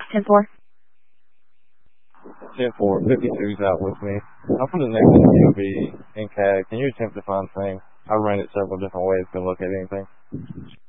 10-4. 10-4. 52's out with me. I'll put the next one be in CAD. Can you attempt to find things? I've ran it several different ways to look at anything.